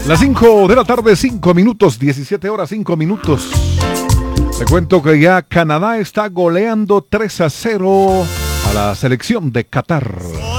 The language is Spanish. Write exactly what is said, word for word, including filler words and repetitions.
Las cinco de la tarde, cinco minutos, diecisiete horas, cinco minutos. Te cuento que ya Canadá está goleando tres a cero a la selección de Qatar.